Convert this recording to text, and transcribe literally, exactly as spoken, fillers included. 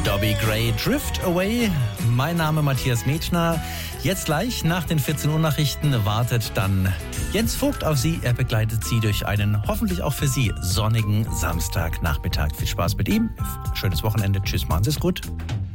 Dobby Gray, Drift Away. Mein Name Matthias Metschner. Jetzt gleich nach den vierzehn Uhr Nachrichten wartet dann Jens Vogt auf Sie. Er begleitet Sie durch einen hoffentlich auch für Sie sonnigen Samstagnachmittag. Viel Spaß mit ihm. Schönes Wochenende. Tschüss, machen Sie es gut.